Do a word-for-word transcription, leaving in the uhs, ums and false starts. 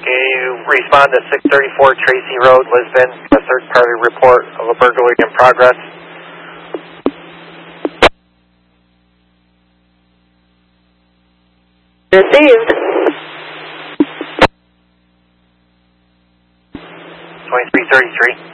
Can you respond to six thirty-four Tracy Road, Lisbon, a third-party report of a burglary in progress? Received. twenty-three thirty-three.